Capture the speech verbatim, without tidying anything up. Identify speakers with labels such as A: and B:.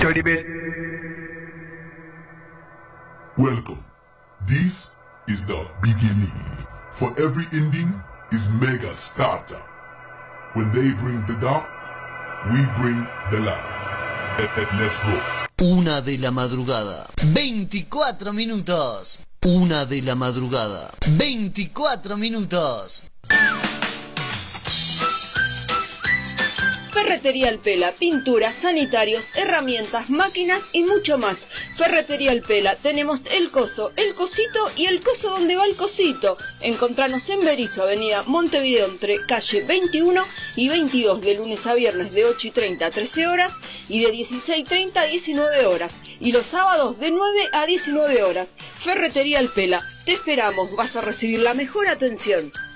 A: Dirty bit.
B: Welcome. This is the beginning. For every ending is mega starter. When they bring the dark, we bring the light. Let, let, let's go.
C: Una de la madrugada, veinticuatro minutos. Una de la madrugada, veinticuatro minutos.
D: Ferretería El Pela, pinturas, sanitarios, herramientas, máquinas y mucho más. Ferretería El Pela, tenemos el coso, el cosito y el coso donde va el cosito. Encontranos en Berisso, avenida Montevideo, entre calle veintiuno y veintidós, de lunes a viernes de ocho y treinta a trece horas y de dieciséis y treinta a diecinueve horas. Y los sábados de nueve a diecinueve horas. Ferretería El Pela, te esperamos, vas a recibir la mejor atención.